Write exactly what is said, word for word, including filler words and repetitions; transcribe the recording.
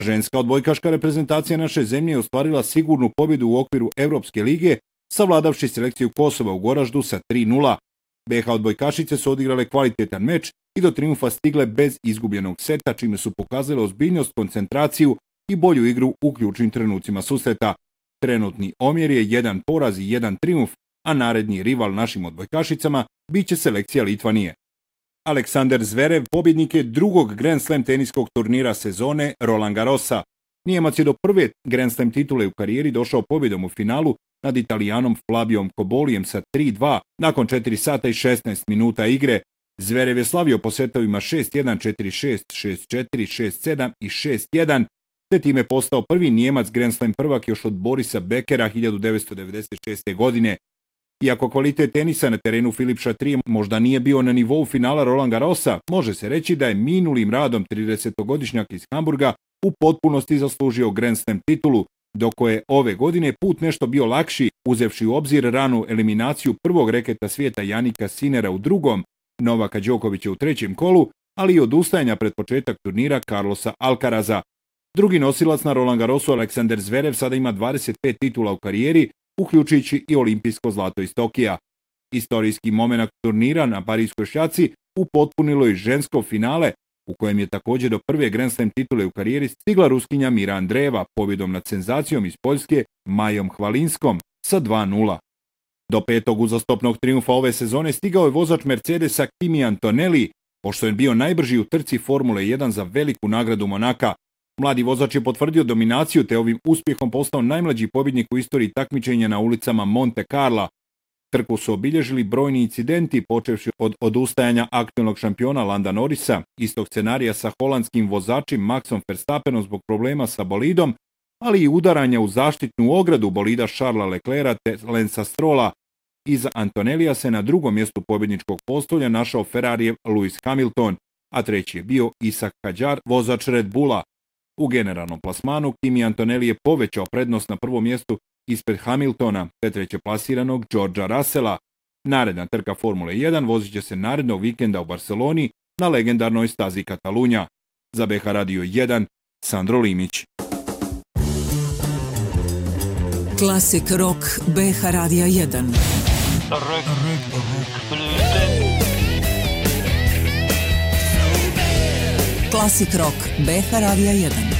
Ženska odbojkaška reprezentacija naše zemlje je ostvarila sigurnu pobjedu u okviru Evropske lige, savladavši selekciju Kosova u Goraždu sa tri nula. be ha odbojkašice su odigrale kvalitetan meč i do trijumfa stigle bez izgubljenog seta, čime su pokazale ozbiljnost, koncentraciju i bolju igru u ključnim trenucima susreta. Trenutni omjer je jedan poraz i jedan trijumf, a naredni rival našim odbojkašicama bit će selekcija Litvanije. Aleksander Zverev pobjednik je drugog Grand Slam teniskog turnira sezone Roland Garrosa. Nijemac je do prve Grand Slam titule u karijeri došao pobjedom u finalu nad Italijanom Flabiom Kobolijem sa tri dva nakon četiri sata i šesnaest minuta igre. Zverev je slavio po setovima šest jedan, četiri šest, šest četiri, šest sedam i šest jedan, te time postao prvi Nijemac Grand Slam prvak još od Borisa Beckera hiljadu devetsto devedeset šeste. godine. Iako kvalitet tenisa na terenu Philipsa tri možda nije bio na nivou finala Roland Garrosa, može se reći da je minulim radom tridesetogodišnjak iz Hamburga u potpunosti zaslužio Grand Slam titulu, dok je ove godine put nešto bio lakši, uzevši u obzir ranu eliminaciju prvog reketa svijeta Janika Sinera u drugom, Novaka Đokovića u trećem kolu, ali i odustajanja pred početak turnira Carlosa Alcaraza. Drugi nosilac na Roland Garrosu, Aleksander Zverev, sada ima dvadeset pet titula u karijeri, uključujući i olimpijsko zlato iz Tokija. Istorijski momenat turnira na Parijskoj šljaci upotpunilo i žensko finale, u kojem je također do prve Grand Slam titule u karijeri stigla Ruskinja Mira Andreeva pobjedom nad senzacijom iz Poljske Majom Hvalinskom sa dva nula. Do petog uzastopnog trijumfa ove sezone stigao je vozač Mercedesa Kimi Antonelli, pošto je bio najbrži u trci Formule jedan za veliku nagradu Monaka. Mladi vozač je potvrdio dominaciju te ovim uspjehom postao najmlađi pobjednik u istoriji takmičenja na ulicama Monte Carla. Trku su obilježili brojni incidenti, počevši od odustajanja aktualnog šampiona Landa Norrisa, istog scenarija sa holandskim vozačem Maxom Verstappenom zbog problema sa bolidom, ali i udaranja u zaštitnu ogradu bolida Charlesa Leclerca te Lensa Strolla. Iza Antonellija se na drugom mjestu pobjedničkog postolja našao Ferrarijev Lewis Hamilton, a treći je bio Ishak Hadjar, vozač Red Bulla. U generalnom plasmanu Kimi Antonelli je povećao prednost na prvom mjestu ispred Hamiltona te treće plasiranog Georgea Russella. Naredna trka Formule jedan vozit će se narednog vikenda u Barceloni na legendarnoj stazi Katalunja. Za be ha Radio jedan, Sandro Limić. Klasik Rock be ha Radija jedan. Klasik Rock be ha Radija jedan.